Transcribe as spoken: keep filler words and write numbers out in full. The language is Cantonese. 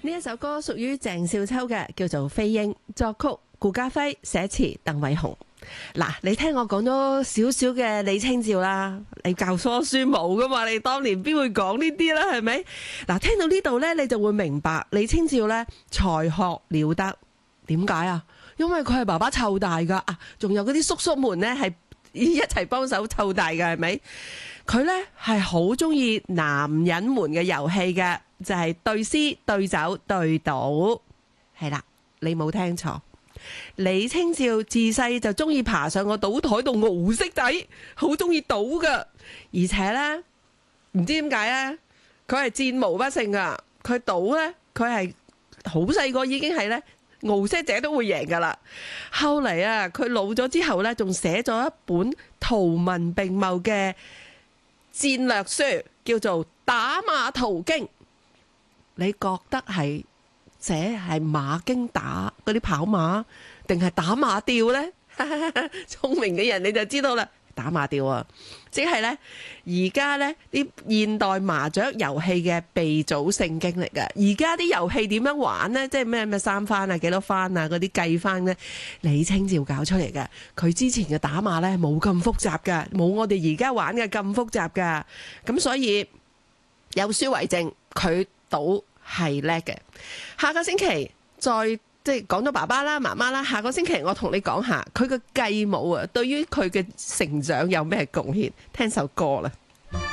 呢一首歌屬於鄭少秋嘅，叫做《飛鷹》，作曲顧嘉輝，寫詞鄧偉雄。嗱，你聽我講咗少少嘅李清照啦，你教科書冇噶嘛？你當年邊會講呢啲啦？係咪？嗱，聽到呢度呢，你就會明白李清照呢才學了得。點解啊？因為佢係爸爸湊大噶啊，仲有嗰啲叔叔們呢係一齊幫手湊大嘅，係咪？佢呢係好中意男人們嘅遊戲嘅，就係、是、對詩、對酒、對賭。係啦，你冇聽錯。李清照自細就中意爬上個賭台度熬色仔，好中意賭噶，而且呢，唔知點解呢，佢係戰無不勝噶。佢賭呢，佢係好細個已經係呢，熬色者都會贏噶啦。後嚟啊，佢老咗之後呢，仲寫咗一本圖文並茂嘅戰略書，叫做《打馬圖經》。你覺得係？這係馬經打嗰啲跑馬，定係打馬吊呢？聰明嘅人你就知道啦，打馬吊啊，即係呢，而家呢啲現代麻雀遊戲嘅鼻祖聖經嚟㗎。而家啲遊戲點樣玩呢？即係咩咩三番啊、幾多番啊嗰啲計翻呢？李清照搞出嚟嘅。佢之前嘅打馬呢，冇咁複雜㗎，冇我哋而家玩嘅咁複雜㗎。咁所以有書為證，佢賭係叻嘅。下個星期再即係講咗爸爸啦、媽媽啦，下個星期我同你講下佢嘅繼母啊，對於佢嘅成長有咩貢獻？聽首歌啦。